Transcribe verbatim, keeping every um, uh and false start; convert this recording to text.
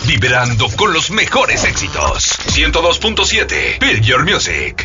vibrando con los mejores éxitos. ciento dos punto siete, Build Your Music.